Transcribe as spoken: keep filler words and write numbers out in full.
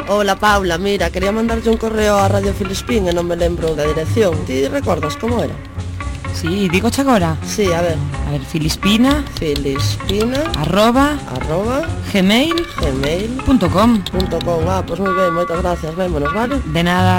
Hola, Paula, mira, quería mandarlle un correo a Radio Filispín e non me lembro da dirección. Ti recordas como era? Sí, digo agora. Sí, a ver. A ver, Filispina. Filispina. Arroba. Arroba. Gmail. Gmail. Punto com. Punto com. Ah, pues moi ben, moitas gracias. Vémonos, vale? De nada.